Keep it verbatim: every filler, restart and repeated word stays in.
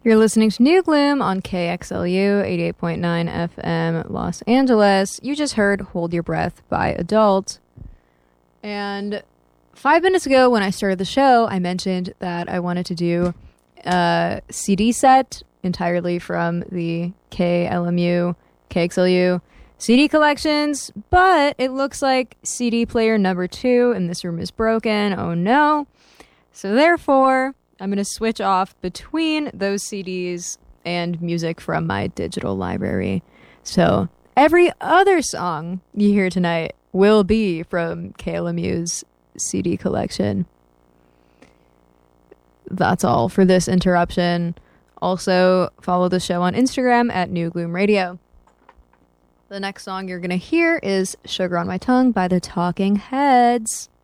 You're listening to New Gloom on K X L U eighty-eight point nine F M Los Angeles. You just heard Hold Your Breath by Adult. And five minutes ago when I started the show, I mentioned that I wanted to do a C D set entirely from the K L M U, K X L U C D collections, but it looks like C D player number two in this room is broken. Oh no. So therefore, I'm going to switch off between those C Ds and music from my digital library. So every other song you hear tonight will be from K L M U's C D collection. That's all for this interruption. Also, follow the show on Instagram at New Gloom Radio. The next song you're going to hear is Sugar on My Tongue by the Talking Heads.